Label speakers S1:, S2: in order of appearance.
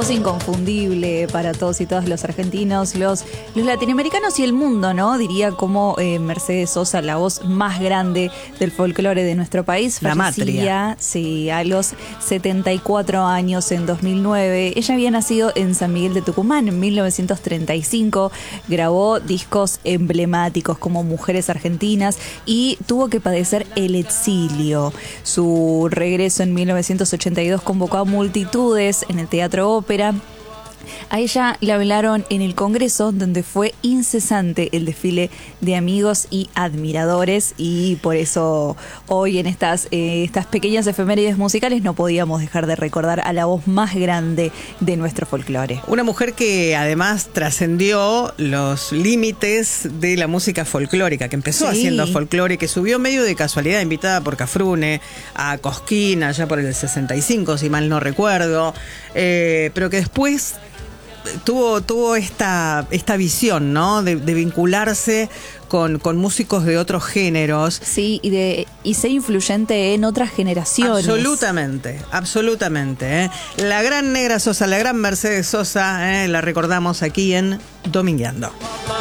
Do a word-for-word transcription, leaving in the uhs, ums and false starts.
S1: voz inconfundible para todos y todas los argentinos, los, los latinoamericanos y el mundo, ¿no? Diría como eh, Mercedes Sosa, la voz más grande del folclore de nuestro país.
S2: La matria.
S1: Sí, a los setenta y cuatro años en dos mil nueve. Ella había nacido en San Miguel de Tucumán en mil novecientos treinta y cinco. Grabó discos emblemáticos como Mujeres Argentinas y tuvo que padecer el exilio. Su regreso en mil novecientos ochenta y dos convocó a multitudes en el Teatro Ópera. A ella le hablaron en el Congreso, donde fue incesante el desfile de amigos y admiradores, y por eso hoy en estas, eh, estas pequeñas efemérides musicales no podíamos dejar de recordar a la voz más grande de nuestro folclore.
S2: Una mujer que además trascendió los límites de la música folclórica, que empezó sí. haciendo folclore, que subió medio de casualidad, invitada por Cafrune a Cosquín, allá por el sesenta y cinco, si mal no recuerdo, eh, pero que después tuvo, tuvo esta, esta visión, ¿no? De, de vincularse con, con músicos de otros géneros.
S1: Sí, y de y ser influyente en otras generaciones.
S2: Absolutamente, absolutamente. ¿eh? La gran Negra Sosa, la gran Mercedes Sosa, ¿eh? La recordamos aquí en Domingueando.